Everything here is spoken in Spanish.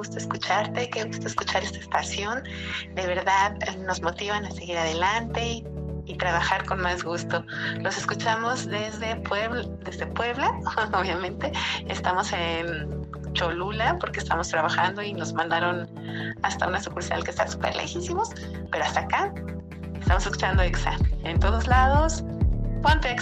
gusto escucharte, qué gusto escuchar esta estación. De verdad nos motivan a seguir adelante y trabajar con más gusto. Los escuchamos desde Puebla, obviamente. Estamos en Cholula porque estamos trabajando y nos mandaron hasta una sucursal que está súper lejísimos, pero hasta acá estamos escuchando EXA. En todos lados, ponte EXA.